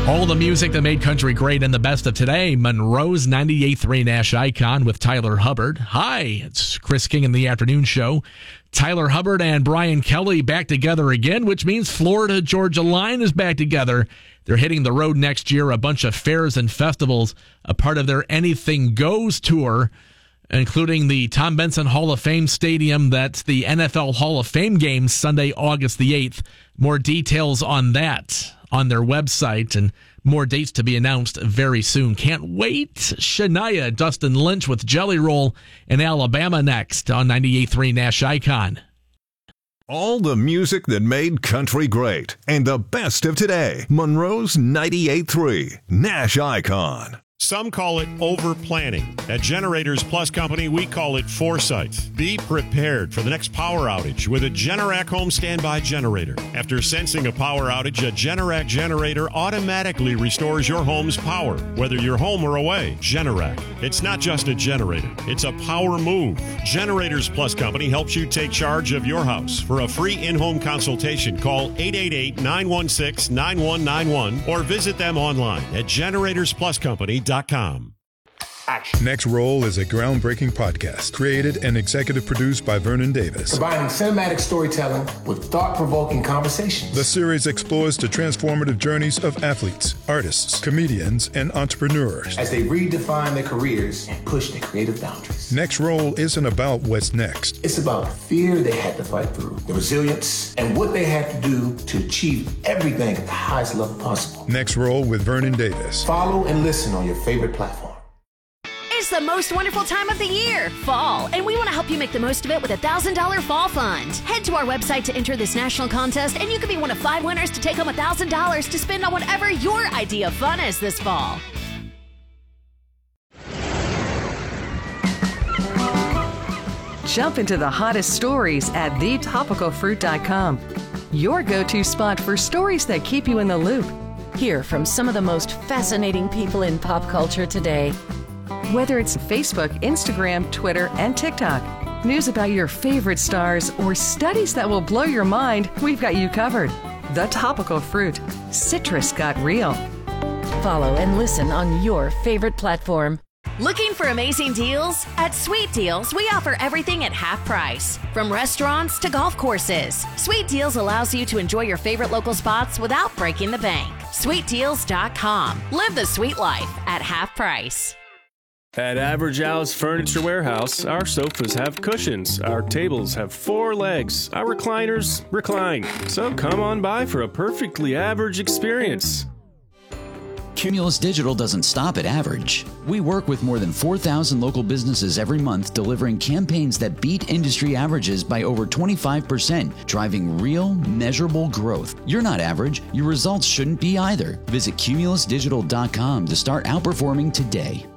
All the music that made country great and the best of today. Monroe's 98.3 Nash Icon with Tyler Hubbard. Hi, it's Chris King in the afternoon show. Tyler Hubbard and Brian Kelly back together again, which means Florida Georgia Line is back together. They're hitting the road next year, a bunch of fairs and festivals, a part of their Anything Goes tour, including the Tom Benson Hall of Fame Stadium. That's the NFL Hall of Fame games Sunday, August the 8th. More details on that on their website and more dates to be announced very soon. Can't wait. Shania, Dustin Lynch with Jelly Roll in Alabama next on 98.3 Nash Icon. All the music that made country great and the best of today. Monroe's 98.3 Nash Icon. Some call it over-planning. At Generators Plus Company, we call it foresight. Be prepared for the next power outage with a Generac home standby generator. After sensing a power outage, a Generac generator automatically restores your home's power, whether you're home or away. Generac. It's not just a generator. It's a power move. Generators Plus Company helps you take charge of your house. For a free in-home consultation, call 888-916-9191 or visit them online at generatorspluscompany.com. Next Roll is a groundbreaking podcast created and executive produced by Vernon Davis. Combining cinematic storytelling with thought-provoking conversations. The series explores the transformative journeys of athletes, artists, comedians, and entrepreneurs as they redefine their careers and push their creative boundaries. Next Roll isn't about what's next. It's about the fear they had to fight through, the resilience, and what they had to do to achieve everything at the highest level possible. Next Roll with Vernon Davis. Follow and listen on your favorite platform. It's the most wonderful time of the year, fall, and we want to help you make the most of it with a $1,000 fall fund. Head to our website to enter this national contest, and you could be one of 5 winners to take home $1,000 to spend on whatever your idea of fun is this fall. Jump into the hottest stories at thetopicalfruit.com. Your go-to spot for stories that keep you in the loop. Hear from some of the most fascinating people in pop culture today. Whether it's Facebook, Instagram, Twitter, and TikTok, news about your favorite stars, or studies that will blow your mind, we've got you covered. The Topical Fruit. Citrus got real. Follow and listen on your favorite platform. Looking for amazing deals? At Sweet Deals, we offer everything at half price. From restaurants to golf courses, Sweet Deals allows you to enjoy your favorite local spots without breaking the bank. SweetDeals.com. Live the sweet life at half price. At Average Al's Furniture Warehouse, our sofas have cushions, our tables have 4 legs, our recliners recline. So come on by for a perfectly average experience. Cumulus Digital doesn't stop at average. We work with more than 4,000 local businesses every month, delivering campaigns that beat industry averages by over 25%, driving real, measurable growth. You're not average. Your results shouldn't be either. Visit cumulusdigital.com to start outperforming today.